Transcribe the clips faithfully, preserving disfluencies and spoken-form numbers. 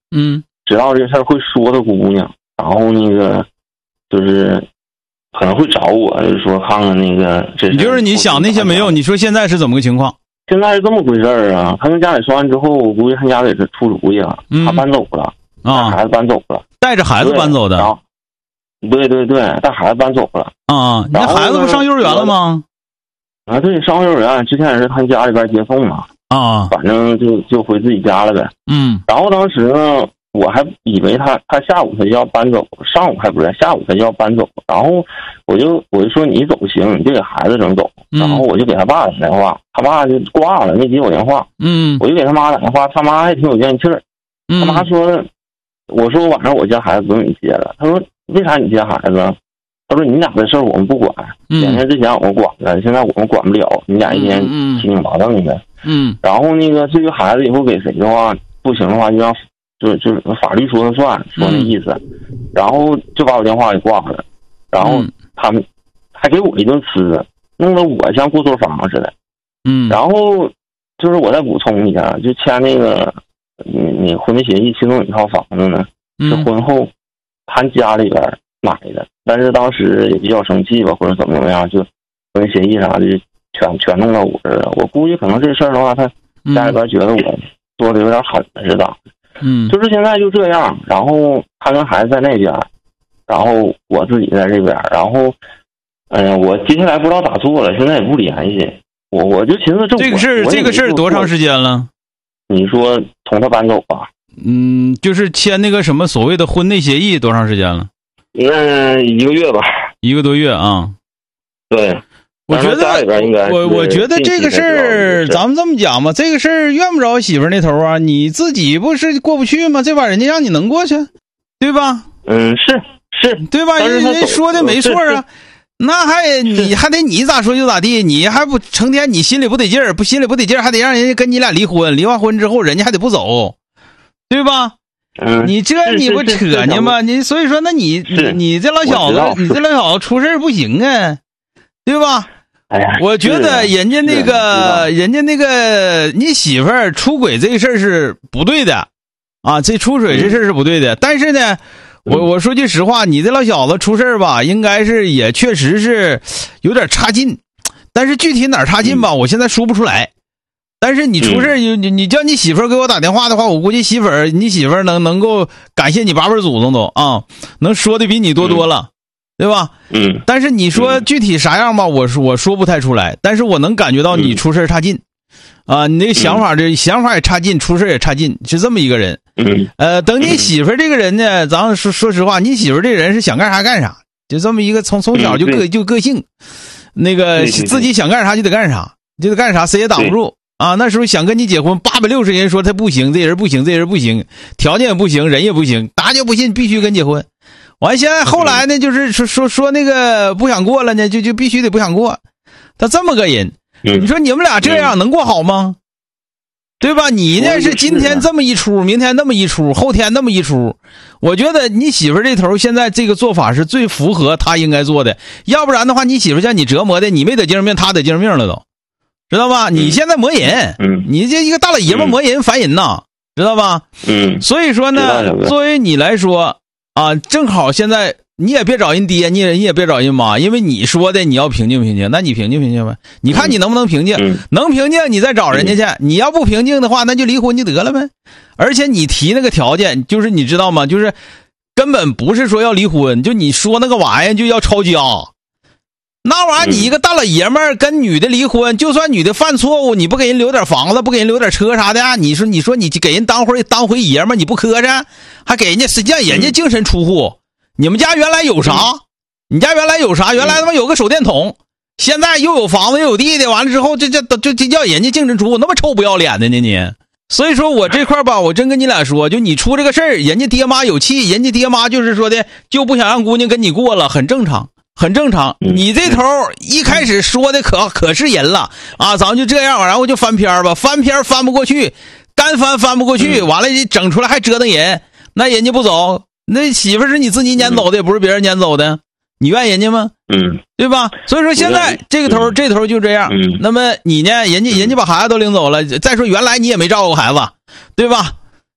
嗯， 知道这事儿会说的姑娘，然后那个就是可能会找我，就是说看看那个这。 就是你想那些没有，你说现在是怎么个情况？ 现在是这么回事儿啊，他跟家里说完之后，我估计他家里是出主意了，嗯、他搬走了， 啊， 孩子搬走了， 带着孩子搬走的。 对对对，带孩子搬走了。 啊，你那孩子不上幼儿园了吗？ 啊，对，上幼儿园，之前也是他家里边接送嘛。 啊， 反正就就回自己家了呗。 嗯。 然后当时呢，我还以为他他下午他就要搬走，上午还不是，下午他就要搬走。然后我就我就说你走行，你就给孩子整走。 嗯、 然后我就给他爸打电话，他爸就挂了，没接我电话。 嗯。 我就给他妈打电话，他妈还挺有怨气儿。 嗯。 他妈说，我说晚上我家孩子不用你接了。他说为啥你接孩子？他说你俩的事儿我们不管，两天之前我们管了，现在我们管不了，你俩一天七拧八瞪的。 嗯。 然后那个至于孩子以后给谁的话，不行的话就让就就是法律说了算，说那意思。嗯、然后就把我电话给挂了，然后他们还给我一顿呲，弄得我像过错方似的。 嗯。 然后就是我再补充一下，就签那个你你婚内协议，其中一套房子呢、嗯、是婚后他家里边买的，但是当时也比较生气吧，或者怎么怎么样，就婚内协议啥的全全弄到我这儿了。我估计可能这事儿的话，他家里边觉得我做的有点狠了似的。 嗯， 就是现在就这样，然后他跟孩子在那边，然后我自己在这边，然后嗯、呃，我接下来不知道咋做了，现在也不联系我，我就寻思这这个事这个事儿多长时间了？ 你说从他搬走吧？ 嗯，就是签那个什么所谓的婚内协议多长时间了？ 嗯，一个月吧， 一个多月啊。 对， 我觉得我我觉得这个事儿，咱们这么讲吧，这个事儿怨不着媳妇那头啊，你自己不是过不去吗？这把人家让你能过去，对吧？ 嗯，是是， 对吧？人家说的没错啊，那还你还得你咋说就咋地，你还不成天你心里不得劲儿，不心里不得劲儿，还得让人家跟你俩离婚，离完婚之后人家还得不走，对吧？ 嗯， 你这你不扯呢吗？你所以说，那你你你这老小子，你这老小子出事不行啊，对吧？ 哎呀， 我觉得人家那个人家那个你媳妇儿出轨这个事儿是不对的，啊，这出轨这事儿是不对的。但是呢，我我说句实话，你这老小子出事儿吧，应该是也确实是有点差劲，但是具体哪儿差劲吧，我现在说不出来。但是你出事，你你你叫你媳妇儿给我打电话的话，我估计媳妇儿你媳妇儿能能够感谢你八辈祖宗都啊，能说的比你多多了，对吧？ 嗯。 但是你说具体啥样吧，我说我说不太出来，但是我能感觉到你出事差劲，啊，你那个想法这想法也差劲，出事也差劲，是这么一个人。 嗯。 呃，等你媳妇儿这个人呢，咱说说实话，你媳妇儿这人是想干啥干啥，就这么一个从从小就个就个性，那个自己想干啥就得干啥，就得干啥，谁也挡不住。啊，那时候想跟你结婚，八百六十人说他不行，这人不行，这人不行，条件也不行，人也不行，大家不信，必须跟结婚。完，现在后来呢，就是说说说那个不想过了呢，就就必须得不想过。他这么个人，你说你们俩这样能过好吗？对吧？你呢是今天这么一出，明天那么一出，后天那么一出。我觉得你媳妇这头现在这个做法是最符合他应该做的，要不然的话，你媳妇叫你折磨的，你没得精神病，他得精神病了都。知道吧？你现在磨人， 嗯， 你这一个大老爷们磨人烦人呐，知道吧？ 嗯， 所以说呢，作为你来说啊，正好现在你也别找人爹，你也你也别找人妈，因为你说的你要平静平静，那你平静平静呗。你看你能不能平静？ 嗯、 能平静你再找人家去。嗯、你要不平静的话，那就离婚就得了呗。而且你提那个条件，就是你知道吗？就是根本不是说要离婚，就你说那个玩意儿就要抄家。那玩意儿，你一个大老爷们儿跟女的离婚，就算女的犯错误，你不给人留点房子，不给人留点车啥的，你说你说你给人当回当回爷们儿，你不磕碜，还给人家实际上人家净身出户。你们家原来有啥？你家原来有啥？原来他妈有个手电筒，现在又有房子又有地的，完了之后这这这这叫人家净身出户，那么臭不要脸的呢你。所以说我这块吧，我真跟你俩说，就你出这个事儿，人家爹妈有气，人家爹妈就是说的就不想让姑娘跟你过了，很正常。很正常，你这头一开始说的可可是人了啊，咱们就这样，然后就翻篇吧，翻篇翻不过去，干翻翻不过去，完了整出来还折腾人，那人家不走，那媳妇是你自己撵走的，也不是别人撵走的，你怨人家吗？ 嗯， 对吧？所以说现在这个头这头就这样， 嗯， 那么你呢？人家人家把孩子都领走了，再说原来你也没照顾孩子，对吧？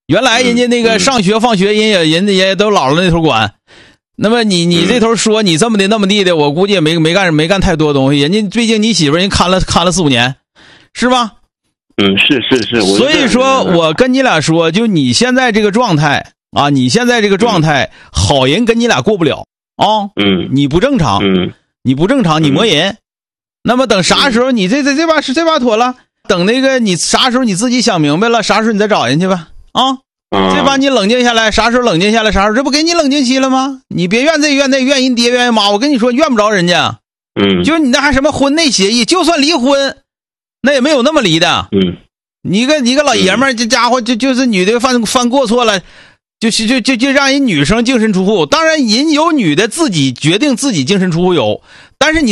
原来人家那个上学放学，人也人家也都姥姥那头管。那么你你这头说你这么的那么地的，我估计也没没干没干太多东西。人家最近你媳妇人看了看了四五年，是吧？ 嗯，是是是。 所以说我跟你俩说，就你现在这个状态啊，你现在这个状态，好人跟你俩过不了啊。 嗯， 你不正常， 嗯， 你不正常，你磨人。那么等啥时候你这这这把是这把妥了？等那个你啥时候你自己想明白了，啥时候你再找人去吧啊。这把你冷静下来，啥时候冷静下来啥时候，这不给你冷静期了吗？你别怨这怨那，怨人爹怨人妈，我跟你说怨不着人家。 嗯， 就是你那还什么婚内协议，就算离婚那也没有那么离的。 嗯， 你个你个老爷们儿，这家伙就就是女的犯犯过错了，就是就就就让人女生净身出户。当然人有女的自己决定自己净身出户有，但是你